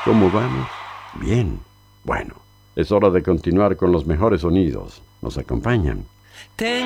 ¿Cómo vamos? Bien. Bueno, es hora de continuar con los mejores sonidos. ¿Nos acompañan?